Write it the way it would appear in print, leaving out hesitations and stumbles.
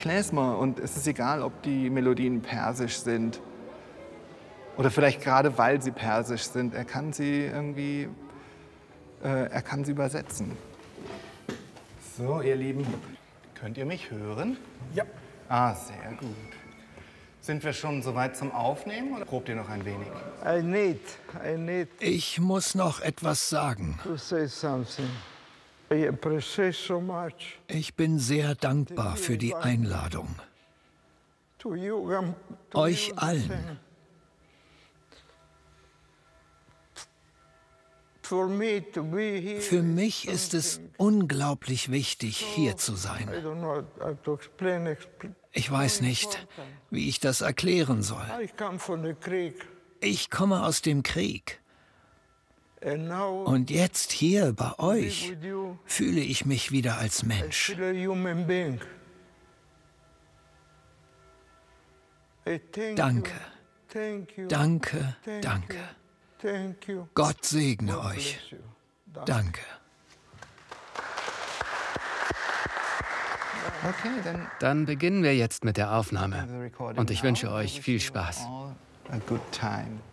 Klezmer, und es ist egal, ob die Melodien persisch sind oder vielleicht gerade weil sie persisch sind, er kann sie irgendwie, er kann sie übersetzen. So, ihr Lieben, könnt ihr mich hören? Ja. Ah, sehr gut. Sind wir schon soweit zum Aufnehmen oder probt ihr noch ein wenig? I need Ich muss noch etwas sagen. to say something. I appreciate so much Ich bin sehr dankbar für die Einladung. to you, to Euch you, allen. For me to be here. Für mich ist es unglaublich wichtig, hier zu I sein. don't know how to explain. Ich weiß nicht, wie ich das erklären soll. I come from the creek, Ich komme aus dem Krieg. and now Und jetzt hier bei be euch with you. fühle ich mich wieder als I Mensch. feel a human being. I thank Danke, you. Thank you. danke, Thank danke. you. Thank you. Gott segne God euch. bless you. Danke. Okay, Dann beginnen wir jetzt mit der Aufnahme. the recording Und ich now. wünsche I euch wish viel you Spaß. all a good time.